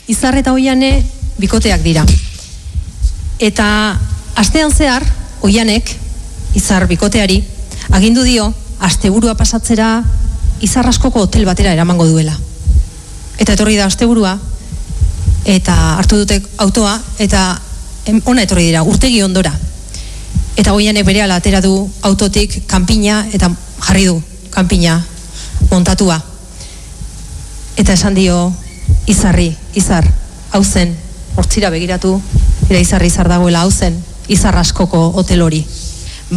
Izar eta Oiane bikoteak dira. Eta astean zehar, Oianek, Izar bikoteari, agindu dio, asteburua pasatzera Izar askoko hotel batera eramango duela. Eta etorri da asteburua, eta hartu dute autoa, eta ona etorri dira, urtegi ondora. Eta Oianek berehala atera du autotik kanpina, eta jarri du kanpina montatua. Eta esan dio Izarri, Izar, hau zen, hortzira begiratu, eta Izar dagoela hau zen, Izar askoko hotel hori.